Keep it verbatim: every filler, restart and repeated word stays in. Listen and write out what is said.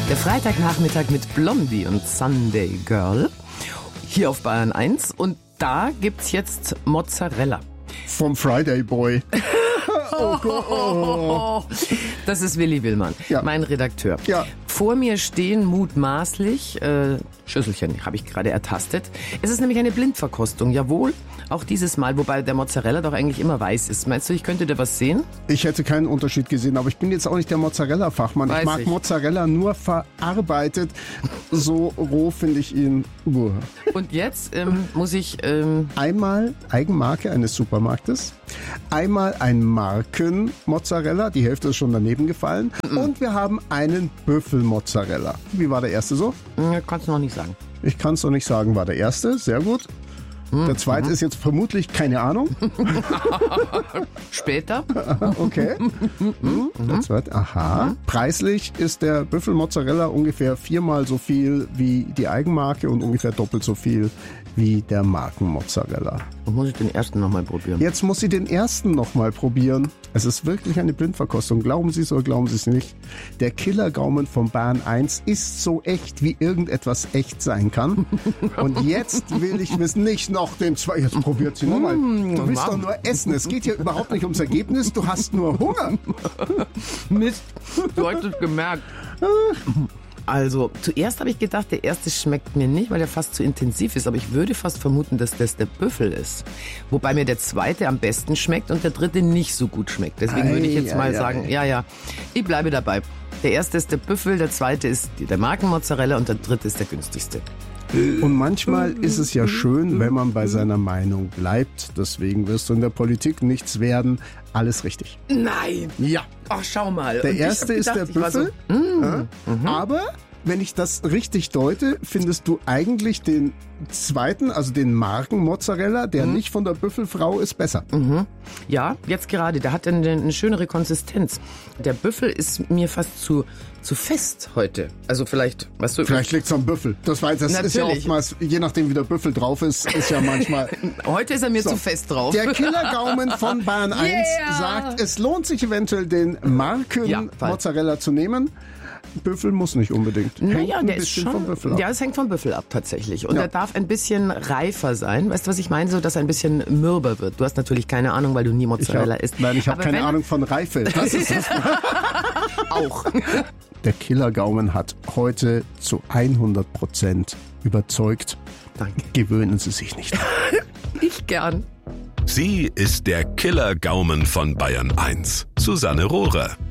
Der Freitagnachmittag mit Blondie und Sunday Girl. Hier auf Bayern eins. Und da gibt's jetzt Mozzarella. Vom Friday Boy. Oh Gott. Oh. Das ist Willi Willmann, ja. mein Redakteur. Ja. Vor mir stehen mutmaßlich, äh, Schüsselchen habe ich gerade ertastet. Es ist nämlich eine Blindverkostung, jawohl, auch dieses Mal, wobei der Mozzarella doch eigentlich immer weiß ist. Meinst du, ich könnte da was sehen? Ich hätte keinen Unterschied gesehen, aber ich bin jetzt auch nicht der Mozzarella-Fachmann. Weiß ich mag ich. Mozzarella nur verarbeitet. So roh finde ich ihn. Uh. Und jetzt ähm, muss ich... Ähm, Einmal Eigenmarke eines Supermarktes, einmal ein Marken-Mozzarella, die Hälfte ist schon daneben gefallen, mm-mm. und wir haben einen Büffelmozzarella. Wie war der erste so? Ja, kannst du noch nicht sagen. Ich kann es noch nicht sagen, war der erste, sehr gut. Der zweite mhm. ist jetzt vermutlich, keine Ahnung. Später. Okay. Mhm. Der zweite, aha. Mhm. Preislich ist der Büffelmozzarella ungefähr viermal so viel wie die Eigenmarke und ungefähr doppelt so viel wie der Markenmozzarella. Und muss ich den ersten nochmal probieren? Jetzt muss sie den ersten nochmal probieren. Es ist wirklich eine Blindverkostung. Glauben Sie es oder glauben Sie es nicht. Der Killergaumen von Bayern eins ist so echt, wie irgendetwas echt sein kann. Und jetzt will ich wissen, nicht noch den zwei. Jetzt probiert sie nochmal. Du willst doch nur essen. Es geht hier überhaupt nicht ums Ergebnis. Du hast nur Hunger. Mist, du hast es gemerkt. Also, zuerst habe ich gedacht, der erste schmeckt mir nicht, weil der fast zu intensiv ist. Aber ich würde fast vermuten, dass das der Büffel ist. Wobei mir der zweite am besten schmeckt und der dritte nicht so gut schmeckt. Deswegen ei, würde ich jetzt ei, mal ei, sagen, ei. ja, ja, ich bleibe dabei. Der erste ist der Büffel, der zweite ist der Markenmozzarella und der dritte ist der günstigste. Und manchmal ist es ja schön, wenn man bei seiner Meinung bleibt. Deswegen wirst du in der Politik nichts werden. Alles richtig. Nein! Ja. Ach, schau mal. Der erste ist der Büffel. So, mm, ja. mhm. Aber wenn ich das richtig deute, findest du eigentlich den zweiten, also den Markenmozzarella, der mhm. nicht von der Büffelfrau ist, besser. Mhm. Ja, jetzt gerade. Der hat eine, eine schönere Konsistenz. Der Büffel ist mir fast zu, zu fest heute. Also vielleicht, weißt du... Vielleicht liegt es am Büffel. Das, war, das ist ja oftmals, je nachdem wie der Büffel drauf ist, ist ja manchmal... Heute ist er mir so. zu fest drauf. Der Killergaumen von Bayern eins yeah. sagt, es lohnt sich eventuell den Marken-Mozzarella ja, zu nehmen. Büffel muss nicht unbedingt. Naja, hängt der ein ist schon. Vom Büffel ab. Ja, es hängt vom Büffel ab tatsächlich. Und ja. er darf ein bisschen reifer sein. Weißt du, was ich meine? So, dass er ein bisschen mürber wird. Du hast natürlich keine Ahnung, weil du nie Mozzarella ich hab, isst. Nein, ich habe keine wenn, Ahnung von Reife. Das ist das. Auch. Der Killergaumen hat heute zu hundert Prozent überzeugt. Danke. Gewöhnen Sie sich nicht an. Ich gern. Sie ist der Killergaumen von Bayern eins. Susanne Rohrer.